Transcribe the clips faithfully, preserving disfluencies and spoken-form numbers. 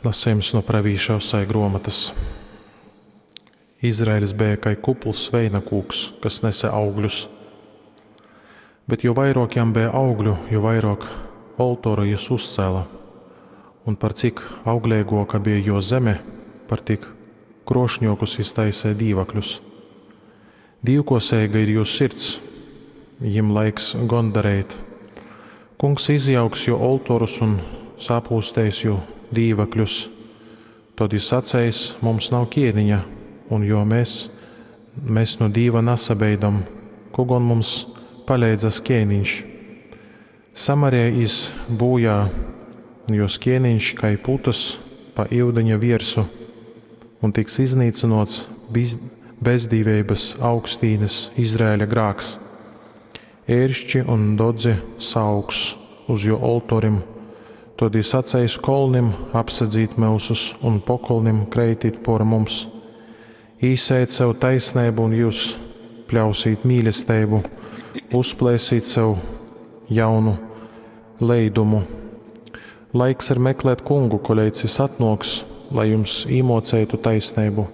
Lasījums no pravīša Osai grāmatas. Izraēlis bija kā kupls veina kūks, kas nese augļus. Bet jo vairāk jām bija augļu, jo vairāk oltoru jis uzcēla. Un par cik auglīgāka bija jo zeme, par tik krošņokus iztaisē dīvakļus. Dīvkoseiga ir jūs sirds, jim laiks gondarēt. Kungs izjauks jo oltorus un sapūstēs jo dīvakļus. Tad jis sacējis, mums nav ķēniņa, un jo mēs, mēs no dīva nesabeidam, kogon mums paleidzas ķēniņš. Samarē iz būjā, un jos ķēniņš kai putas pa iudaņa viersu, un tiks iznīcinots bez, bezdīvības augstīnes Izraēļa grāks. Ēršķi un dodzi sauks uz jo oltorim, tad jis sacējis kolnim apsadzīt mūsus un pokolnim kreitīt por mums. Īsēt sev taisnību un jūs pļausīt mīlestību, uzplēsīt sev jaunu leidumu. Laiks ir meklēt kungu, kolēcis atnoks, lai jums īmocētu taisnību.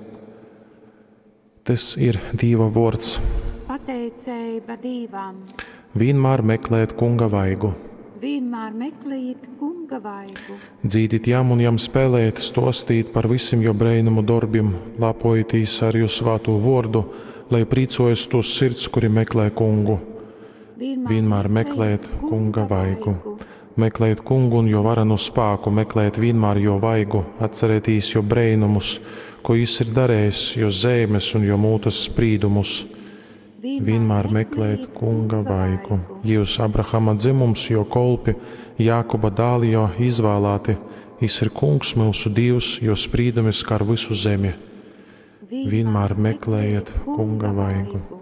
Tas ir Dīva vārds. Pateicība Dīvam. Vienmēr meklēt kunga vaigu. Vienmēr meklējiet kunga vaigu. Dzīdīt jām un jām spēlēt, stostīt par visiem jo brēnumu darbiem, lapojitīs ar jūs svātu vārdu, lai prīcojas tos sirds, kuri meklē kungu. Vienmēr meklēt kunga vaigu. Meklēt kungu un jo varanu spāku, meklēt vienmēr jo vaigu, atcerētīs jo brēnumus, ko jis ir darējis, jo zēmes un jo mūtas sprīdumus. Vienmēr meklēt kunga vaigu. Jūs Abrahama dzimums, jo kolpi, Jākuba dāli, jo izvēlēti, jis ir kungs mūsu Dievs, jo sprīdumi skar visu zemi. Vienmēr meklējiet kunga vaigu.